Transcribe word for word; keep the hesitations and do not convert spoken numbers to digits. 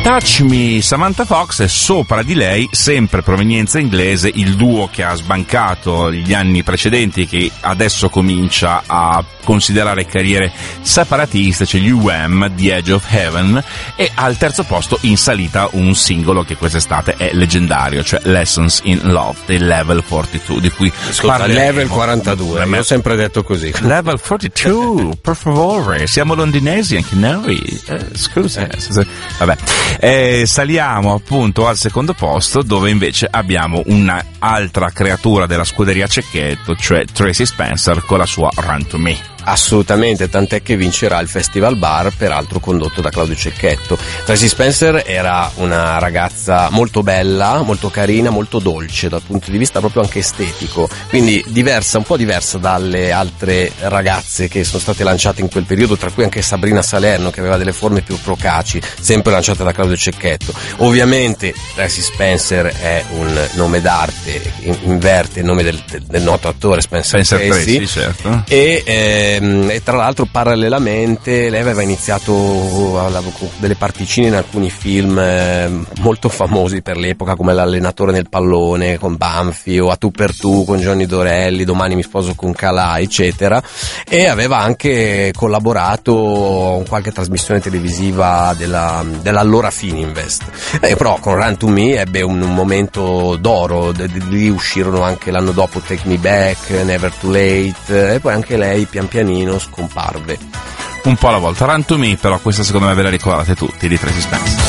Touch Me, Samantha Fox, e sopra di lei, sempre provenienza inglese, il duo che ha sbancato gli anni precedenti, che adesso comincia a considerare carriere separatiste, cioè gli U M, The Edge of Heaven, e al terzo posto in salita un singolo che quest'estate è leggendario, cioè Lessons in Love dei Level quarantadue, di cui Ascolta, Level quarantadue, io ho sempre detto così. Level quarantadue, per favore, siamo londinesi anche noi, eh, scusa, eh. vabbè. Eh, saliamo appunto al secondo posto, dove invece abbiamo un'altra creatura della scuderia Cecchetto, cioè Tracy Spencer con la sua Run to Me. Assolutamente, tant'è che vincerà il Festival Bar, peraltro condotto da Claudio Cecchetto. Tracy Spencer era una ragazza molto bella, molto carina, molto dolce dal punto di vista proprio anche estetico, quindi diversa, un po' diversa dalle altre ragazze che sono state lanciate in quel periodo, tra cui anche Sabrina Salerno, che aveva delle forme più procaci, sempre lanciata da Claudio Cecchetto. Ovviamente Tracy Spencer è un nome d'arte, inverte il nome del, del, del noto attore Spencer, Spencer Tracy, Tracy, certo. e eh, e tra l'altro parallelamente lei aveva iniziato a, delle particine in alcuni film eh, molto famosi per l'epoca, come L'allenatore nel pallone con Banfi, o A tu per tu con Johnny Dorelli, Domani mi sposo con Calà, eccetera, e aveva anche collaborato con qualche trasmissione televisiva della, dell'allora Fininvest, e però con Run to Me ebbe un, un momento d'oro, di lì uscirono anche l'anno dopo Take Me Back, Never Too Late, e poi anche lei pian pianino scomparve un po' alla volta. Run to Me, però questa secondo me ve la ricordate tutti, di Tracy Spencer.